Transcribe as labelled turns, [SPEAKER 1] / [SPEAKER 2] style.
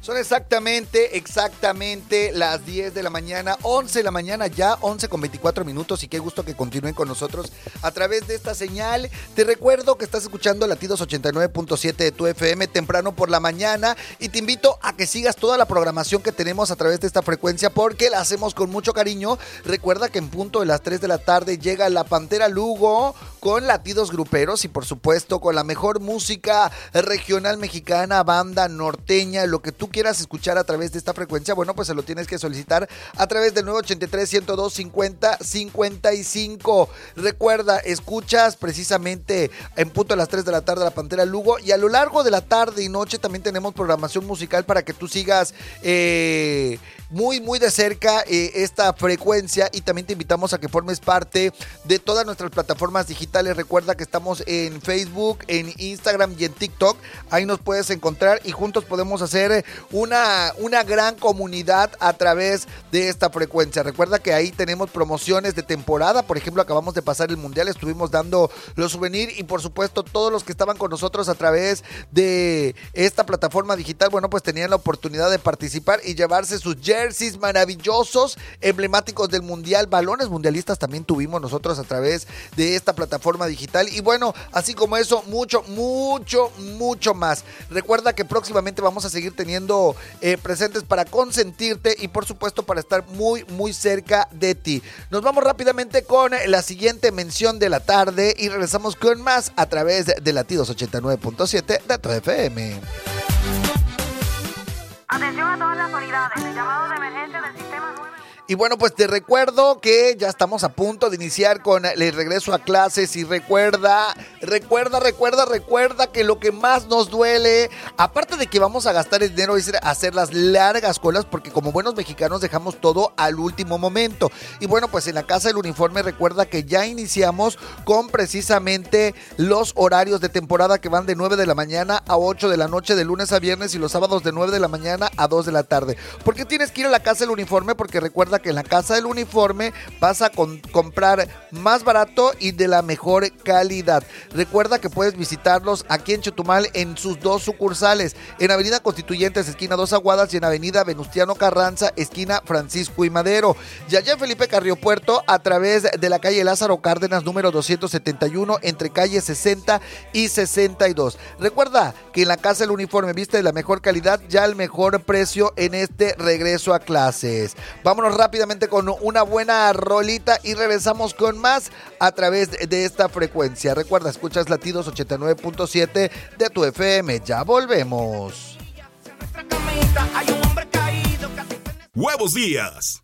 [SPEAKER 1] Son exactamente las 10 de la mañana, 11 de la mañana ya, 11 con 24 minutos y qué gusto que continúen con nosotros a través de esta señal. Te recuerdo que estás escuchando Latidos 89.7 de tu FM temprano por la mañana y te invito a que sigas toda la programación que tenemos a través de esta frecuencia porque la hacemos con mucho cariño. Recuerda que en punto de las 3 de la tarde llega La Pantera Lugo con latidos gruperos y por supuesto con la mejor música regional mexicana, banda norteña, lo que tú quieras escuchar a través de esta frecuencia, bueno, pues se lo tienes que solicitar a través del 983-102-50-55. Recuerda, escuchas precisamente en punto a las 3 de la tarde La Pantera Lugo y a lo largo de la tarde y noche también tenemos programación musical para que tú sigas muy de cerca esta frecuencia y también te invitamos a que formes parte de todas nuestras plataformas digitales. Recuerda que estamos en Facebook, en Instagram y en TikTok. Ahí nos puedes encontrar y juntos podemos hacer una gran comunidad a través de esta frecuencia. Recuerda que ahí tenemos promociones de temporada. Por ejemplo, acabamos de pasar el Mundial, estuvimos dando los souvenirs y por supuesto todos los que estaban con nosotros a través de esta plataforma digital, bueno, pues tenían la oportunidad de participar y llevarse sus jerseys maravillosos, emblemáticos del Mundial. Balones mundialistas también tuvimos nosotros a través de esta plataforma digital y bueno, así como eso, mucho más. Recuerda que próximamente vamos a seguir teniendo presentes para consentirte y por supuesto para estar muy cerca de ti. Nos vamos rápidamente con la siguiente mención de la tarde y regresamos con más a través de Latidos 89.7 de tu FM.
[SPEAKER 2] Atención a todas las unidades, el llamado de emergencia del sistema 9.
[SPEAKER 1] Y bueno, pues te recuerdo que ya estamos a punto de iniciar con el regreso a clases y recuerda que lo que más nos duele, aparte de que vamos a gastar el dinero, es hacer las largas colas porque como buenos mexicanos dejamos todo al último momento. Y bueno, pues en la Casa del Uniforme recuerda que ya iniciamos con precisamente los horarios de temporada que van de 9 de la mañana a 8 de la noche de lunes a viernes y los sábados de 9 de la mañana a 2 de la tarde. ¿Por qué tienes que ir a la Casa del Uniforme? Porque recuerda que en la Casa del Uniforme vas a comprar más barato y de la mejor calidad. Recuerda que puedes visitarlos aquí en Chetumal en sus dos sucursales, en Avenida Constituyentes, esquina Dos Aguadas y en Avenida Venustiano Carranza, esquina Francisco y Madero. Y allá en Felipe Carrillo Puerto, a través de la calle Lázaro Cárdenas, número 271, entre calle 60 y 62. Recuerda que en la Casa del Uniforme viste de la mejor calidad, ya el mejor precio en este regreso a clases. Vámonos rápidamente con una buena rolita y regresamos con más a través de esta frecuencia. Recuerda, escuchas Latidos 89.7 de tu FM. Ya volvemos.
[SPEAKER 3] Huevos Días.